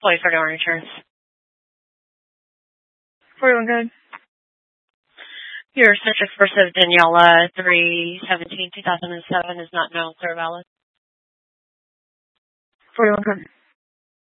Employee for Door Insurance. 41 code. Your Citrus versus Daniela 3/17/2007 is not known, clear valid. 41 code.